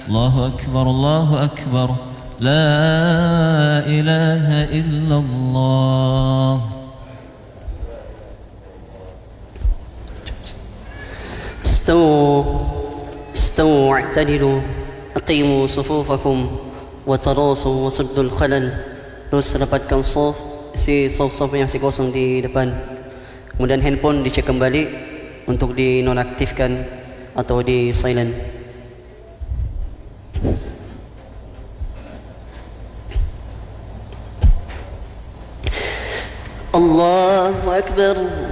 الله أكبر الله أكبر لا إله إلا الله. استووا واعتدلوا أقيموا صفوفكم وتراصوا وسدوا الخلل. Terus rapatkan saf, isi saf-saf yang masih kosong di depan. Kemudian handphone dicek kembali untuk dinonaktifkan atau di silent. Allahu Akbar.